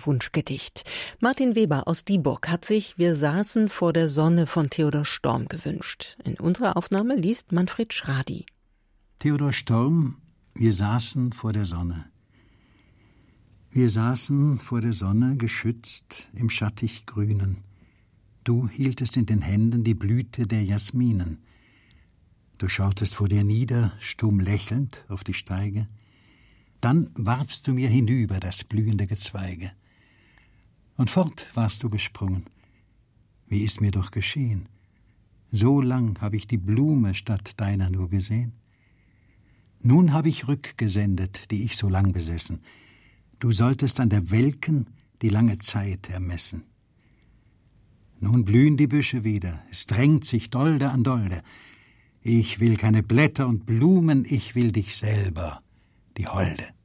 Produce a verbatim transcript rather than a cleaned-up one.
Wunschgedicht. Martin Weber aus Dieburg hat sich »Wir saßen vor der Sonne« von Theodor Storm gewünscht. In unserer Aufnahme liest Manfred Schradi. Theodor Storm, »Wir saßen vor der Sonne«. Wir saßen vor der Sonne, geschützt im schattig Grünen. Du hieltest in den Händen die Blüte der Jasminen. Du schautest vor dir nieder, stumm lächelnd auf die Steige. Dann warfst du mir hinüber das blühende Gezweige. Und fort warst du gesprungen. Wie ist mir doch geschehen? So lang hab ich die Blume statt deiner nur gesehen. Nun hab ich rückgesendet, die ich so lang besessen. Du solltest an der Welken die lange Zeit ermessen. Nun blühen die Büsche wieder, es drängt sich Dolde an Dolde. Ich will keine Blätter und Blumen, ich will dich selber, die Holde.